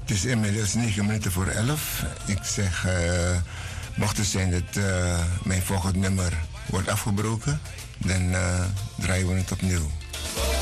Het is inmiddels 9 minuten voor 11. Ik zeg, mocht het zijn dat mijn volgende nummer wordt afgebroken, dan draaien we het opnieuw.